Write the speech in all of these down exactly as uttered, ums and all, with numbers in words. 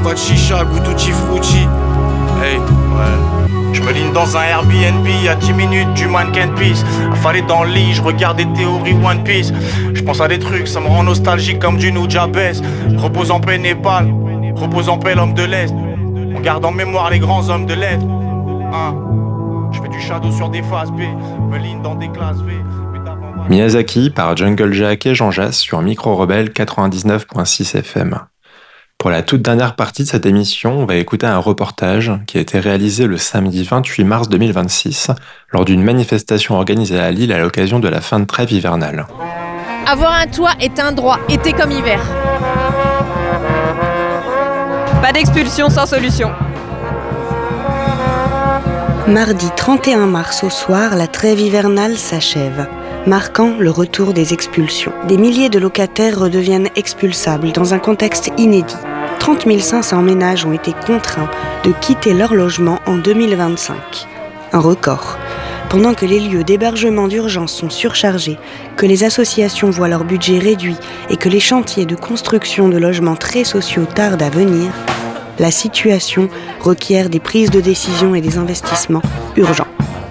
pas de chicha, goût tutti frutti. Hey, ouais. Je me ligne dans un Airbnb à dix minutes du mannequin Peace. Affalé dans le lit, je regarde des théories One Piece. Je pense à des trucs, ça me rend nostalgique comme du Nujabes. Repose en paix Népal, repose en paix l'homme de l'Est. On garde en mémoire les grands hommes de lettres. Hein. Je fais du shadow sur des phases B, me ligne dans des classes V. Miyazaki par Jungle Jack et Jean Jass sur Micro Rebelle quatre-vingt-dix-neuf virgule six F M. Pour la toute dernière partie de cette émission, on va écouter un reportage qui a été réalisé le samedi vingt-huit mars deux mille vingt-six lors d'une manifestation organisée à Lille à l'occasion de la fin de trêve hivernale. Avoir un toit est un droit, été comme hiver. Pas d'expulsion sans solution. Mardi trente et un mars au soir, la trêve hivernale s'achève, marquant le retour des expulsions. Des milliers de locataires redeviennent expulsables dans un contexte inédit. trente mille cinq cents ménages ont été contraints de quitter leur logement en deux mille vingt-cinq. Un record. Pendant que les lieux d'hébergement d'urgence sont surchargés, que les associations voient leur budget réduit et que les chantiers de construction de logements très sociaux tardent à venir, la situation requiert des prises de décision et des investissements urgents.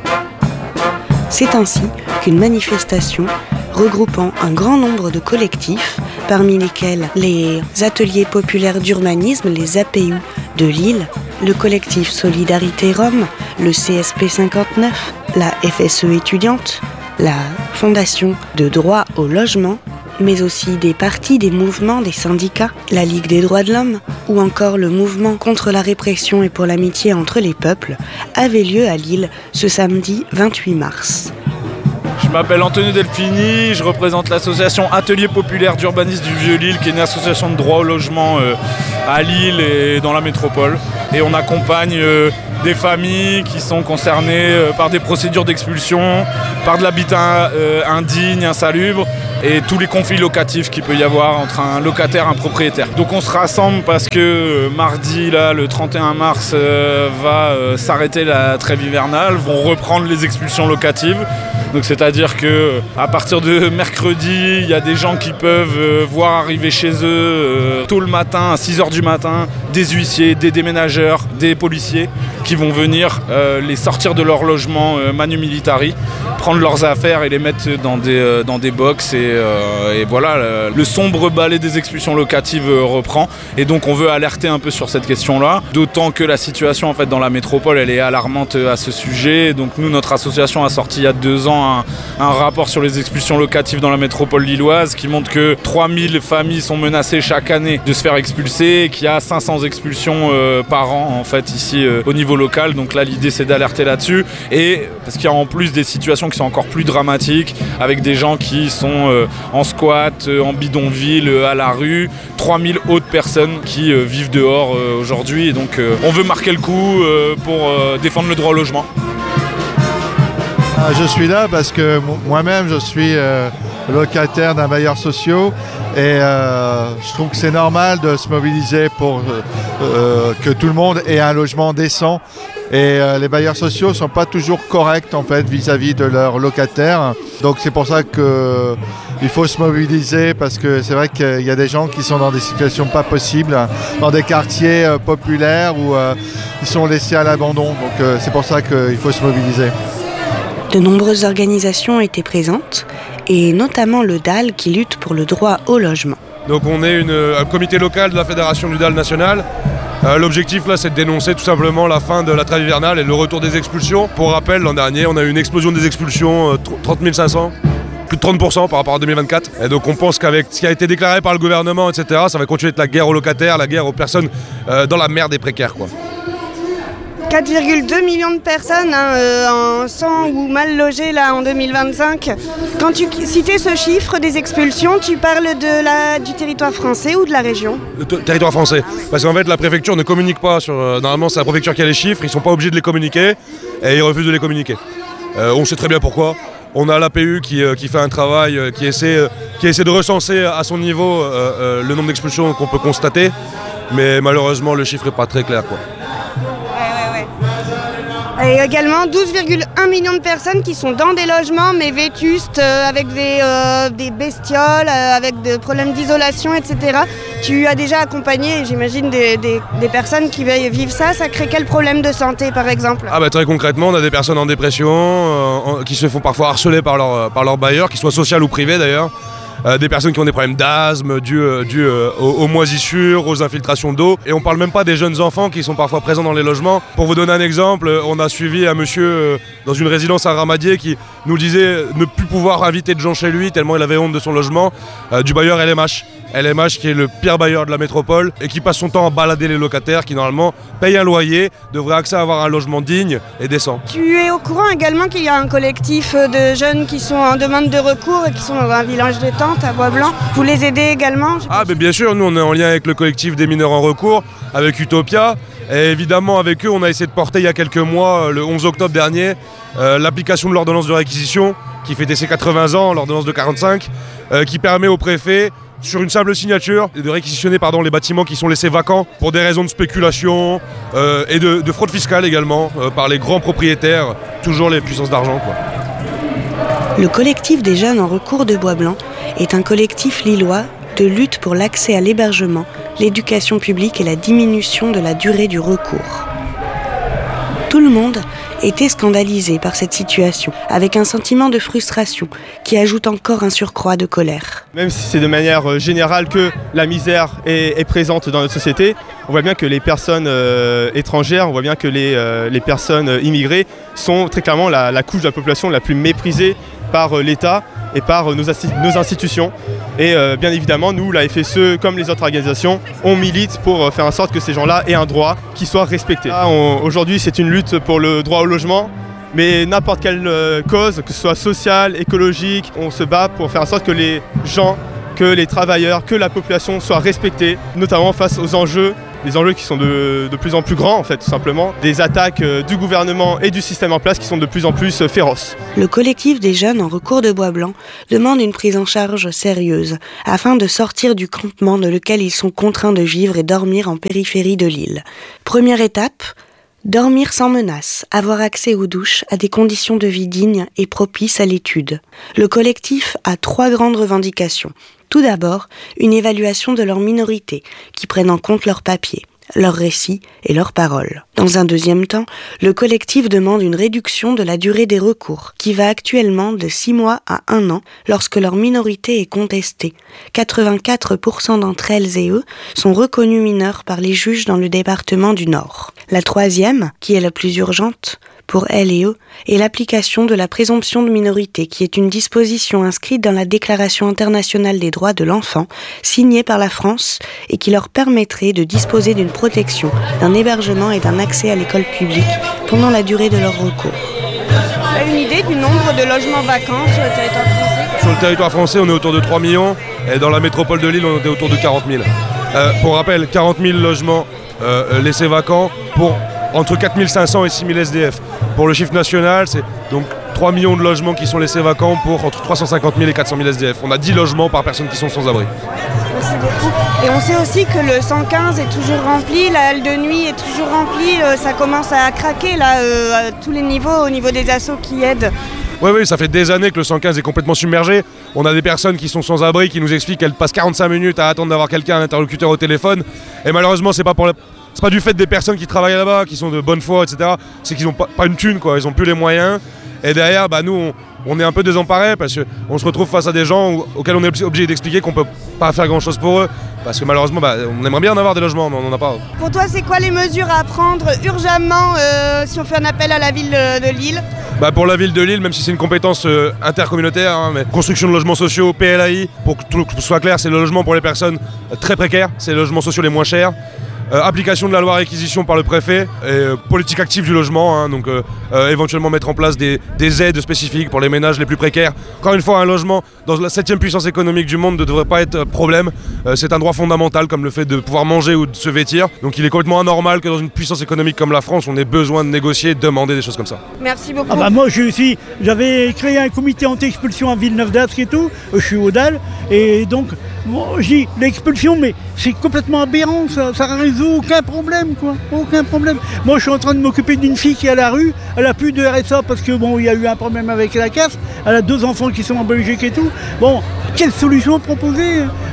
C'est ainsi qu'une manifestation regroupant un grand nombre de collectifs, parmi lesquels les ateliers populaires d'urbanisme, les A P U de Lille, le collectif Solidarité Rome, le C S P cinquante-neuf, la F S E étudiante, la Fondation de droit au logement, mais aussi des partis, des mouvements, des syndicats, la Ligue des droits de l'homme, ou encore le mouvement contre la répression et pour l'amitié entre les peuples, avait lieu à Lille ce samedi vingt-huit mars. Je m'appelle Anthony Delfini, je représente l'association Atelier Populaire d'Urbanisme du Vieux-Lille, qui est une association de droit au logement euh, à Lille et dans la métropole. Et on accompagne euh, des familles qui sont concernées euh, par des procédures d'expulsion, par de l'habitat euh, indigne, insalubre, et tous les conflits locatifs qu'il peut y avoir entre un locataire et un propriétaire. Donc on se rassemble parce que euh, mardi, là, le trente et un mars, euh, va euh, s'arrêter la trêve hivernale, vont reprendre les expulsions locatives. Donc c'est-à-dire que à partir de mercredi, il y a des gens qui peuvent euh, voir arriver chez eux euh, tôt le matin, à six heures du matin, des huissiers, des déménageurs, des policiers qui vont venir euh, les sortir de leur logement euh, manu militari, prendre leurs affaires et les mettre dans des, euh, dans des box. Et, euh, et voilà, le, le sombre balai des expulsions locatives euh, reprend. Et donc on veut alerter un peu sur cette question-là, d'autant que la situation en fait, dans la métropole, elle est alarmante à ce sujet. Donc nous, notre association a sorti il y a deux ans un, un rapport sur les expulsions locatives dans la métropole lilloise qui montre que trois mille familles sont menacées chaque année de se faire expulser, qu'il y a cinq cents expulsions euh, par an en fait ici euh, au niveau local. Donc là l'idée c'est d'alerter là-dessus, et parce qu'il y a en plus des situations qui sont encore plus dramatiques avec des gens qui sont euh, en squat, euh, en bidonville, euh, à la rue, trois mille autres personnes qui euh, vivent dehors euh, aujourd'hui, et donc euh, on veut marquer le coup euh, pour euh, défendre le droit au logement. Je suis là parce que moi-même je suis euh, locataire d'un bailleur social et euh, je trouve que c'est normal de se mobiliser pour euh, que tout le monde ait un logement décent, et euh, les bailleurs sociaux ne sont pas toujours corrects en fait vis-à-vis de leurs locataires, donc c'est pour ça qu'il faut se mobiliser, parce que c'est vrai qu'il y a des gens qui sont dans des situations pas possibles, dans des quartiers euh, populaires où euh, ils sont laissés à l'abandon, donc euh, c'est pour ça qu'il faut se mobiliser. De nombreuses organisations étaient présentes, et notamment le D A L qui lutte pour le droit au logement. Donc on est une, un comité local de la fédération du D A L national. Euh, l'objectif là c'est de dénoncer tout simplement la fin de la trêve hivernale et le retour des expulsions. Pour rappel, l'an dernier on a eu une explosion des expulsions, euh, trente mille cinq cents, plus de trente pour cent par rapport à deux mille vingt-quatre. Et donc on pense qu'avec ce qui a été déclaré par le gouvernement, et cetera, ça va continuer d'être la guerre aux locataires, la guerre aux personnes euh, dans la merde et précaires, quoi. quatre virgule deux millions de personnes hein, euh, en sans ou mal logées là, en deux mille vingt-cinq. Quand tu citais ce chiffre des expulsions, tu parles de la, du territoire français ou de la région ? Le t- territoire français. Ah, oui. Parce qu'en fait, la préfecture ne communique pas. Sur, euh, normalement, c'est la préfecture qui a les chiffres. Ils ne sont pas obligés de les communiquer et ils refusent de les communiquer. Euh, on sait très bien pourquoi. On a l'A P U qui, euh, qui fait un travail, euh, qui, essaie, euh, qui essaie de recenser à son niveau euh, euh, le nombre d'expulsions qu'on peut constater. Mais malheureusement, le chiffre n'est pas très clair, quoi. Et également douze virgule un millions de personnes qui sont dans des logements mais vétustes, euh, avec des, euh, des bestioles, euh, avec des problèmes d'isolation, et cetera. Tu as déjà accompagné, j'imagine, des, des, des personnes qui vivent ça. Ça crée quel problème de santé, par exemple ? Ah bah très concrètement, on a des personnes en dépression, euh, qui se font parfois harceler par leur, par leur bailleur, qu'ils soient social ou privé d'ailleurs. Euh, des personnes qui ont des problèmes d'asthme dus euh, dû, euh, aux, aux moisissures, aux infiltrations d'eau. Et on parle même pas des jeunes enfants qui sont parfois présents dans les logements. Pour vous donner un exemple, on a suivi un monsieur euh, dans une résidence à Ramadier qui nous disait ne plus pouvoir inviter de gens chez lui tellement il avait honte de son logement, euh, du bailleur L M H. L M H qui est le pire bailleur de la métropole et qui passe son temps à balader les locataires qui normalement payent un loyer, devraient accès à avoir un logement digne et décent. Tu es au courant également qu'il y a un collectif de jeunes qui sont en demande de recours et qui sont dans un village de tente à Bois-Blanc. Vous les aidez également ? Ah ben bien sûr, nous on est en lien avec le collectif des mineurs en recours, avec Utopia. Et évidemment avec eux on a essayé de porter il y a quelques mois, le onze octobre dernier, euh, l'application de l'ordonnance de réquisition qui fêtait ses quatre-vingts ans, l'ordonnance de quarante-cinq, euh, qui permet au préfet sur une simple signature, de réquisitionner pardon, les bâtiments qui sont laissés vacants pour des raisons de spéculation euh, et de, de fraude fiscale également euh, par les grands propriétaires, toujours les puissances d'argent, quoi. Le collectif des jeunes en recours de Bois-Blanc est un collectif lillois de lutte pour l'accès à l'hébergement, l'éducation publique et la diminution de la durée du recours. Tout le monde était scandalisé par cette situation, avec un sentiment de frustration qui ajoute encore un surcroît de colère. Même si c'est de manière générale que la misère est, est présente dans notre société, on voit bien que les personnes euh, étrangères, on voit bien que les, euh, les personnes immigrées sont très clairement la, la couche de la population la plus méprisée par euh, l'État et par euh, nos, nos institutions. Et euh, bien évidemment, nous, la F S E, comme les autres organisations, on milite pour euh, faire en sorte que ces gens-là aient un droit qui soit respecté. Là, on, aujourd'hui, c'est une lutte pour le droit au logement, mais n'importe quelle euh, cause, que ce soit sociale, écologique, on se bat pour faire en sorte que les gens, que les travailleurs, que la population soient respectés, notamment face aux enjeux, des enjeux qui sont de, de plus en plus grands en fait, tout simplement, des attaques euh, du gouvernement et du système en place qui sont de plus en plus euh, féroces. Le collectif des jeunes en recours de Bois-Blanc demande une prise en charge sérieuse afin de sortir du campement dans lequel ils sont contraints de vivre et dormir en périphérie de l'île. Première étape, dormir sans menace, avoir accès aux douches, à des conditions de vie dignes et propices à l'étude. Le collectif a trois grandes revendications. Tout d'abord, une évaluation de leur minorité, qui prenne en compte leurs papiers, leurs récits et leurs paroles. Dans un deuxième temps, le collectif demande une réduction de la durée des recours, qui va actuellement de six mois à un an lorsque leur minorité est contestée. quatre-vingt-quatre pour cent d'entre elles et eux sont reconnus mineurs par les juges dans le département du Nord. La troisième, qui est la plus urgente, pour elles et eux, est l'application de la présomption de minorité, qui est une disposition inscrite dans la Déclaration internationale des droits de l'enfant, signée par la France, et qui leur permettrait de disposer d'une protection, d'un hébergement et d'un accès à l'école publique pendant la durée de leur recours. Tu as une idée du nombre de logements vacants sur le territoire français ? Sur le territoire français, on est autour de trois millions, et dans la métropole de Lille, on est autour de quarante mille. Euh, pour rappel, quarante mille logements euh, laissés vacants pour entre quatre mille cinq cents et six mille S D F. Pour le chiffre national, c'est donc trois millions de logements qui sont laissés vacants pour entre trois cent cinquante mille et quatre cent mille S D F. On a dix logements par personne qui sont sans abri. Merci beaucoup. Et on sait aussi que le cent quinze est toujours rempli, la halle de nuit est toujours remplie, euh, ça commence à craquer là, euh, à tous les niveaux, au niveau des assos qui aident. Oui, oui, ça fait des années que le cent quinze est complètement submergé. On a des personnes qui sont sans abri, qui nous expliquent qu'elles passent quarante-cinq minutes à attendre d'avoir quelqu'un, un interlocuteur au téléphone. Et malheureusement, c'est pas pour la... C'est pas du fait des personnes qui travaillent là-bas, qui sont de bonne foi, et cetera. C'est qu'ils n'ont pas, pas une thune, quoi. Ils n'ont plus les moyens. Et derrière, bah, nous, on, on est un peu désemparés parce qu'on se retrouve face à des gens où, auxquels on est obligé d'expliquer qu'on ne peut pas faire grand-chose pour eux. Parce que malheureusement, bah, on aimerait bien en avoir des logements, mais on n'en a pas. Pour toi, c'est quoi les mesures à prendre urgemment euh, si on fait un appel à la ville de, de Lille ? Bah pour la ville de Lille, même si c'est une compétence euh, intercommunautaire, hein, mais construction de logements sociaux, P L A I, pour que tout soit clair, c'est le logement pour les personnes très précaires, c'est les logements sociaux les moins chers. Euh, application de la loi réquisition par le préfet, et euh, politique active du logement, hein, donc euh, euh, éventuellement mettre en place des, des aides spécifiques pour les ménages les plus précaires. Encore une fois, un logement dans la septième puissance économique du monde ne devrait pas être problème. Euh, c'est un droit fondamental comme le fait de pouvoir manger ou de se vêtir. Donc il est complètement anormal que dans une puissance économique comme la France, on ait besoin de négocier, de demander des choses comme ça. Merci beaucoup. Ah bah moi je suis, j'avais créé un comité anti-expulsion à Villeneuve-d'Ascq et tout, je suis au D A L, et donc bon, je dis l'expulsion, mais c'est complètement aberrant, ça, ça résout aucun problème, quoi, aucun problème. Moi je suis en train de m'occuper d'une fille qui est à la rue, elle a plus de R S A parce que bon, il y a eu un problème avec la casse, elle a deux enfants qui sont en Belgique et tout. Bon, quelle solution proposer ?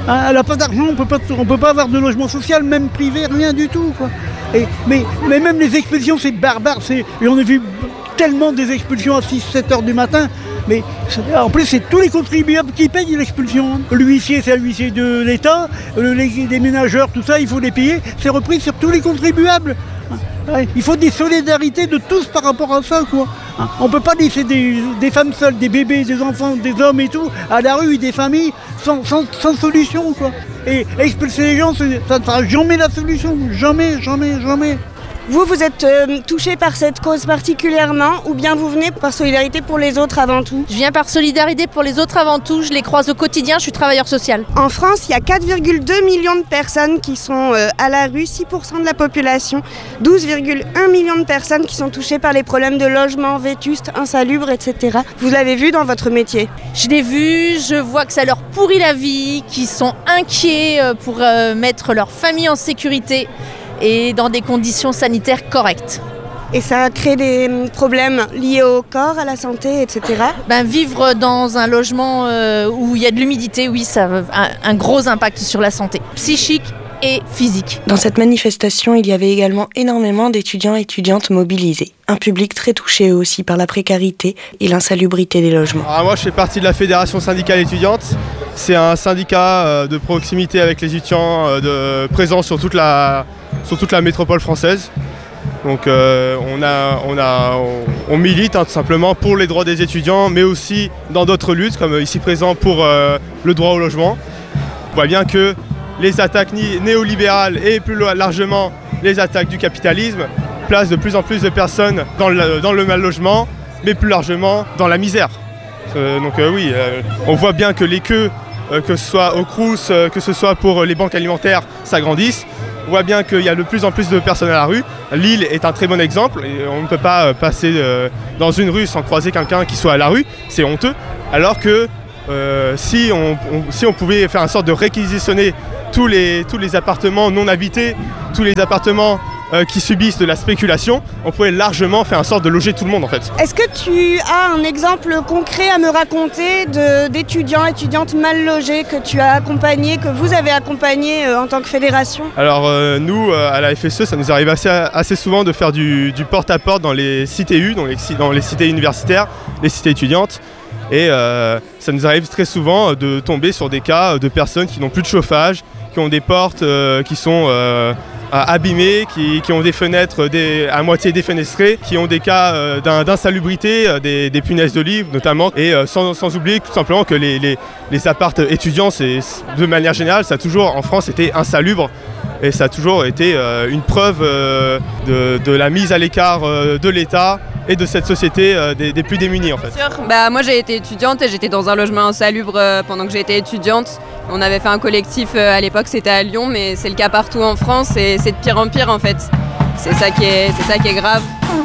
hein, elle n'a pas d'argent, on peut pas, on peut pas avoir de logement social, même privé, rien du tout, quoi. Et, mais, mais même les expulsions, c'est barbare. C'est, j'en ai vu tellement des expulsions à six sept heures du matin. Mais en plus, c'est tous les contribuables qui payent l'expulsion. L'huissier, c'est l'huissier de l'État, le, les déménageurs, tout ça, il faut les payer. C'est repris sur tous les contribuables. Ouais, il faut des solidarités de tous par rapport à ça, quoi. On ne peut pas laisser des, des femmes seules, des bébés, des enfants, des hommes et tout, à la rue, des familles, sans, sans, sans solution, quoi. Et expulser les gens, ça ne sera jamais la solution. Jamais, jamais, jamais. Vous, vous êtes euh, touché par cette cause particulièrement ou bien vous venez par solidarité pour les autres avant tout? Je viens par solidarité pour les autres avant tout, je les croise au quotidien, je suis travailleur social. En France, il y a quatre virgule deux millions de personnes qui sont euh, à la rue, six pour cent de la population, douze virgule un millions de personnes qui sont touchées par les problèmes de logement vétustes, insalubres, et cetera. Vous l'avez vu dans votre métier? Je l'ai vu, je vois que ça leur pourrit la vie, qu'ils sont inquiets pour euh, mettre leur famille en sécurité et dans des conditions sanitaires correctes. Et ça crée des problèmes liés au corps, à la santé, et cetera. Ben, vivre dans un logement euh, où il y a de l'humidité, oui, ça a un, un gros impact sur la santé psychique et physique. Dans cette manifestation, il y avait également énormément d'étudiants et étudiantes mobilisés. Un public très touché aussi par la précarité et l'insalubrité des logements. Alors moi, je fais partie de la Fédération syndicale étudiante. C'est un syndicat de proximité avec les étudiants de, présents sur toute la, sur toute la métropole française. Donc euh, on, a, on, a, on, on milite hein, tout simplement pour les droits des étudiants, mais aussi dans d'autres luttes, comme ici présent pour euh, le droit au logement. On voit bien que les attaques néolibérales et plus largement les attaques du capitalisme placent de plus en plus de personnes dans le, dans le mal logement, mais plus largement dans la misère. Euh, donc euh, oui, euh, on voit bien que les queues, euh, que ce soit au Crous, euh, que ce soit pour les banques alimentaires, s'agrandissent. On voit bien qu'il y a de plus en plus de personnes à la rue. Lille est un très bon exemple. Et on ne peut pas euh, passer euh, dans une rue sans croiser quelqu'un qui soit à la rue. C'est honteux. Alors que euh, si, on, on, si on pouvait faire en sorte de réquisitionner tous les, tous les appartements non habités, tous les appartements euh, qui subissent de la spéculation, on pourrait largement faire en sorte de loger tout le monde en fait. Est-ce que tu as un exemple concret à me raconter de, d'étudiants, étudiantes mal logés que tu as accompagnés, que vous avez accompagnés euh, en tant que fédération? Alors euh, nous, euh, à la F S E, ça nous arrive assez, assez souvent de faire du, du porte-à-porte dans les C T U, dans les, dans les cités universitaires, les cités étudiantes. Et euh, ça nous arrive très souvent de tomber sur des cas de personnes qui n'ont plus de chauffage, qui ont des portes euh, qui sont euh, abîmées, qui, qui ont des fenêtres des, à moitié défenestrées, qui ont des cas euh, d'un, d'insalubrité, euh, des, des punaises de lit notamment. Et euh, sans, sans oublier tout simplement que les, les, les apparts étudiants, c'est, de manière générale, ça a toujours en France été insalubre. Et ça a toujours été euh, une preuve euh, de, de la mise à l'écart euh, de l'État et de cette société euh, des, des plus démunis en fait. Bah, moi j'ai été étudiante et j'étais dans un logement insalubre euh, pendant que j'étais étudiante. On avait fait un collectif euh, à l'époque, c'était à Lyon, mais c'est le cas partout en France et c'est de pire en pire en fait. C'est ça qui est, c'est ça qui est grave.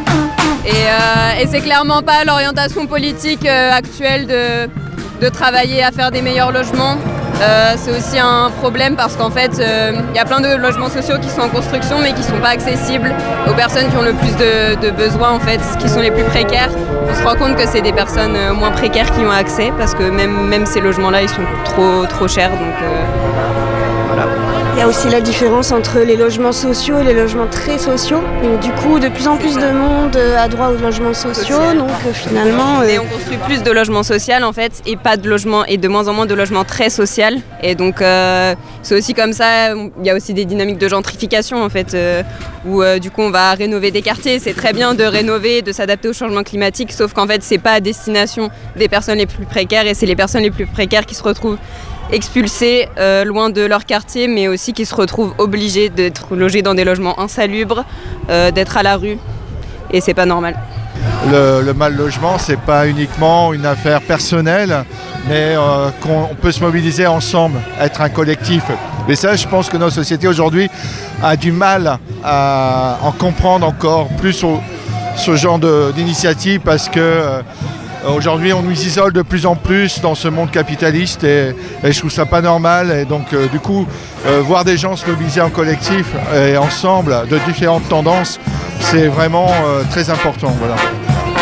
Et, euh, et c'est clairement pas l'orientation politique euh, actuelle de, de travailler à faire des meilleurs logements. Euh, c'est aussi un problème parce qu'en fait, il euh, y a plein de logements sociaux qui sont en construction mais qui ne sont pas accessibles aux personnes qui ont le plus de, de besoins, en fait, qui sont les plus précaires. On se rend compte que c'est des personnes euh, moins précaires qui ont accès parce que même, même ces logements-là, ils sont trop, trop chers. Donc, euh, voilà. Il y a aussi la différence entre les logements sociaux et les logements très sociaux. Et du coup, de plus en plus de monde a droit aux logements sociaux. Social. Donc euh, finalement... Euh... Et on construit plus de logements sociaux en fait, et pas de logements, et de moins en moins de logements très sociaux. Et donc euh, c'est aussi comme ça, il y a aussi des dynamiques de gentrification en fait, euh, où euh, du coup on va rénover des quartiers. C'est très bien de rénover, de s'adapter au changement climatique, sauf qu'en fait c'est pas à destination des personnes les plus précaires, et c'est les personnes les plus précaires qui se retrouvent expulsés euh, loin de leur quartier, mais aussi qui se retrouvent obligés d'être logés dans des logements insalubres, euh, d'être à la rue, et c'est pas normal. Le, le mal logement, c'est pas uniquement une affaire personnelle, mais euh, qu'on peut se mobiliser ensemble, être un collectif. Et ça, je pense que notre société aujourd'hui a du mal à en comprendre encore plus au, ce genre de, d'initiative, parce que euh, aujourd'hui, on nous isole de plus en plus dans ce monde capitaliste, et, et je trouve ça pas normal. Et donc, euh, du coup, euh, voir des gens se mobiliser en collectif et ensemble de différentes tendances, c'est vraiment euh, très important. Voilà.